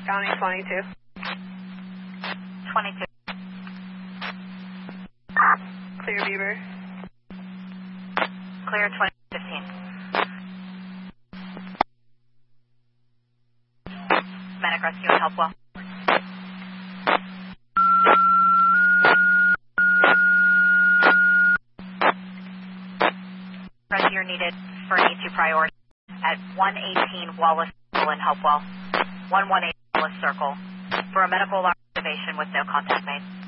County 22. 22. Clear Beaver. Clear 2015. Medic rescue and help well. Rescue needed for an E2 priority at 118 Wallace Circle in Hopewell. 118 Wallace Circle for a medical alarm activation with no contact made.